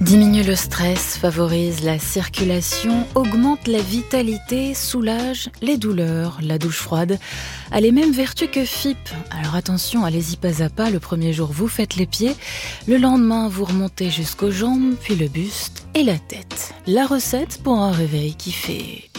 Diminue le stress, favorise la circulation, augmente la vitalité, soulage les douleurs. La douche froide a les mêmes vertus que FIP. Alors attention, allez-y pas à pas. Le premier jour, vous faites les pieds. Le lendemain, vous remontez jusqu'aux jambes, puis le buste et la tête. La recette pour un réveil qui fait